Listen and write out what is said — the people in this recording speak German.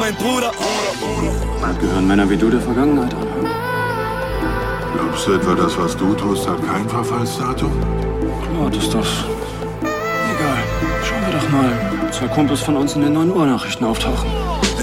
mein Bruder. Gehören Männer wie du der Vergangenheit an? Glaubst du etwa, das, was du tust, hat kein Verfallsdatum? Klar, das ist das. Egal. Schauen wir doch mal. 2 Kumpels von uns in den 9 Uhr Nachrichten auftauchen.